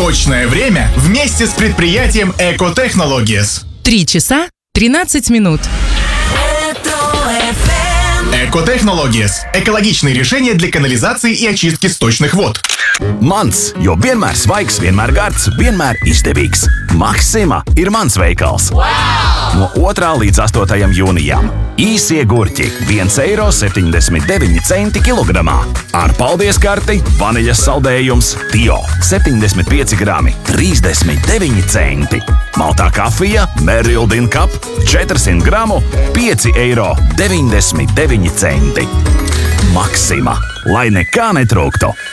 Точное время вместе с предприятием Экотехнологиes. 3 часа 13 минут. Экотехнологиes – экологичные решения для канализации и очистки сточных вод. Mans, jo vienmēr svaigs, vienmēr gards, vienmēr izdevīgs. Maxima ir mans veikals. No 2. līdz 8. jūnijam. Īsie gurķi – 1,79 eiro kilogramā. Ar paldies karti, vaniļas saldējums, Tio – 75 grami, 39 centi. Maltā kafija, Merildin Cup – 400 gramu, 5,99 eiro. Maxima, lai nekā netrūktu.